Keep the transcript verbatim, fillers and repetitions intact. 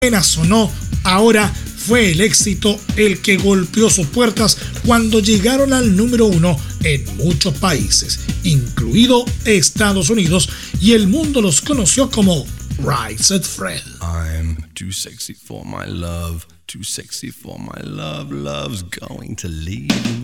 apenas sonó, ahora fue el éxito el que golpeó sus puertas cuando llegaron al número uno en muchos países, incluido Estados Unidos, y el mundo los conoció como Right Said Fred. I'm too sexy for my love, too sexy for my love, love's going to leave.